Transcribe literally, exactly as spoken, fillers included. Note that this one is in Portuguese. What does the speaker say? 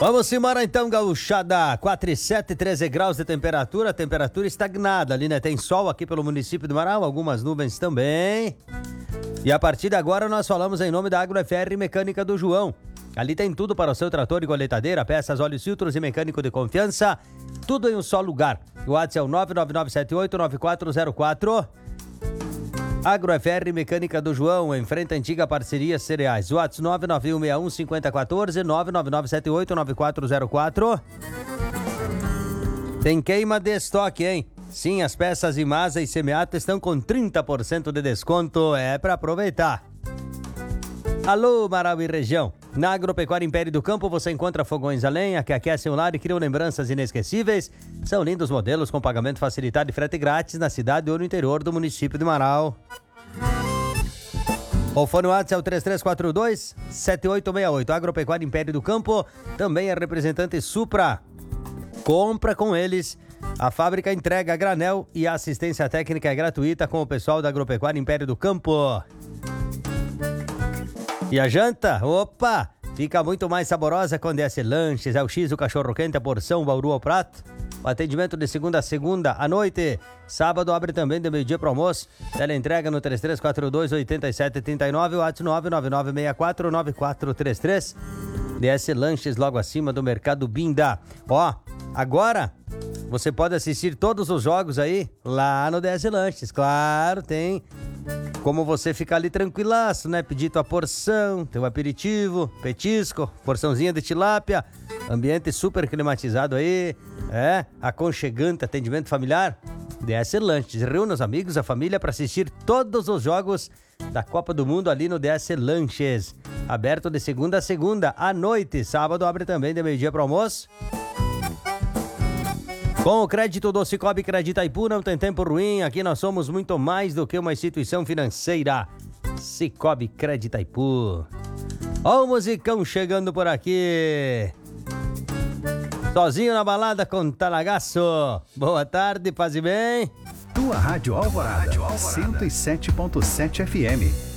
Vamos embora então, gauchada. quatro e sete, treze graus de temperatura, temperatura estagnada ali, né? Tem sol aqui pelo município do Marau, algumas nuvens também. E a partir de agora nós falamos em nome da AgroFR Mecânica do João. Ali tem tudo para o seu trator e colheitadeira, peças, óleos, filtros e mecânico de confiança. Tudo em um só lugar. O WhatsApp é o nove nove nove sete oito nove quatro zero quatro. AgroFR Mecânica do João, em frente à antiga parceria Cereais. WhatsApp nove nove um seis um cinco zero um quatro, nove nove nove sete oito nove quatro zero quatro. Tem queima de estoque, hein? Sim, as peças Imasa e Semeata estão com trinta por cento de desconto. É para aproveitar. Alô, Marau e região. Na Agropecuária Império do Campo você encontra fogões a lenha que aquecem o lar e criam lembranças inesquecíveis. São lindos modelos com pagamento facilitado e frete grátis na cidade ou no interior do município de Marau. O fone WhatsApp é o três três quatro dois sete oito seis oito. Agropecuária Império do Campo também é representante Supra. Compra com eles. A fábrica entrega a granel e a assistência técnica é gratuita com o pessoal da Agropecuária Império do Campo. E a janta? Opa! Fica muito mais saborosa com D S Lanches, é o X, o cachorro quente, a porção, o bauru ao prato. O atendimento de segunda a segunda à noite. Sábado abre também de meio-dia para almoço. Ela entrega no três três quatro dois oito sete três nove, o WhatsApp nove nove nove seis quatro nove quatro três três. D S Lanches logo acima do Mercado Binda. Ó, agora você pode assistir todos os jogos aí lá no D S Lanches. Claro, tem como você ficar ali tranquilaço, né? Pedir tua porção, teu aperitivo, petisco, porçãozinha de tilápia, ambiente super climatizado aí, é, aconchegante, atendimento familiar. D S Lanches, reúna os amigos, a família para assistir todos os jogos da Copa do Mundo ali no D S Lanches. Aberto de segunda a segunda à noite, sábado abre também de meio-dia para almoço. Com o crédito do Cicobi Crédito Itaipu, não tem tempo ruim. Aqui nós somos muito mais do que uma instituição financeira. Cicobi Crédito Itaipu. Ó o musicão chegando por aqui. Sozinho na balada com Talagaço. Boa tarde, paz e bem. Tua Rádio Alvorada, cento e sete ponto sete F M.